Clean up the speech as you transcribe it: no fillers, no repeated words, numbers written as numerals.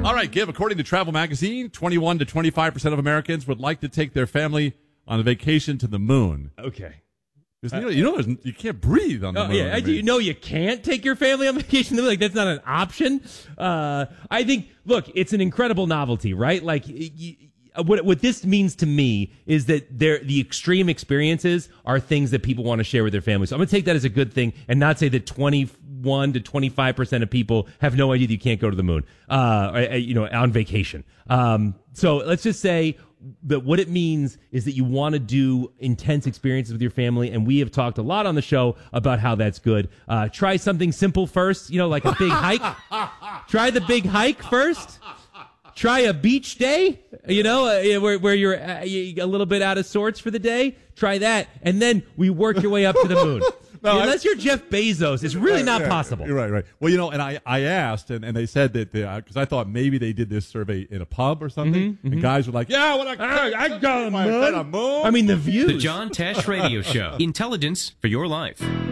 All right, Give. According to Travel Magazine, 21 to 25% of Americans would like to take their family on a vacation to the moon. Okay. You can't breathe on the moon. Yeah, do you know you can't take your family on vacation? Like, that's not an option. I think, look, it's an incredible novelty, right? Like, what this means to me is that the extreme experiences are things that people want to share with their families. So I'm going to take that as a good thing and not say that 21 to 25% of people have no idea that you can't go to the moon, on vacation. So let's just say that what it means is that you want to do intense experiences with your family, and we have talked a lot on the show about how that's good. Try something simple first, like a big hike. Try the big hike first. Try a beach day, where you're a little bit out of sorts for the day. Try that, and then we work your way up to the moon. No, unless you're Jeff Bezos, it's really not possible. Right. Well, and I asked, and they said that, because I thought maybe they did this survey in a pub or something, and guys were like, yeah, well, I got a moon. I mean, the views. The John Tesh Radio Show. Intelligence for your life.